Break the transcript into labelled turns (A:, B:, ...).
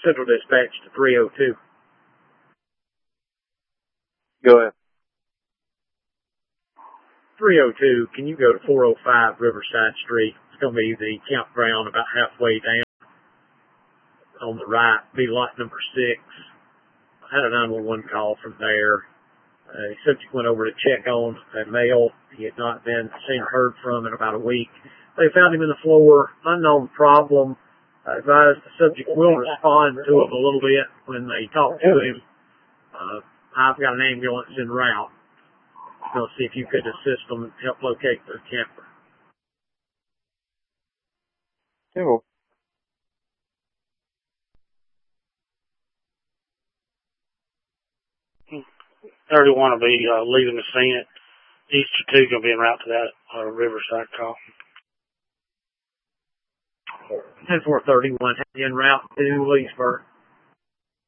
A: Central Dispatch to 302.
B: Go ahead.
A: 302, can you go to 405 Riverside Street? It's going to be the campground about halfway down on the right, be lot number 6. I had a 911 call from there. The subject went over to check on a male. He had not been seen or heard from in about a week. They found him in the floor, unknown problem. I advised the subject will respond to him a little bit when they talk to him. I've got an ambulance en route. I'll see if you could assist them and help locate the camper.
B: Yeah.
C: 31 will be leaving the scene. Easter 2 going to be en route to that Riverside call.
A: 10-431 en route to Leesburg.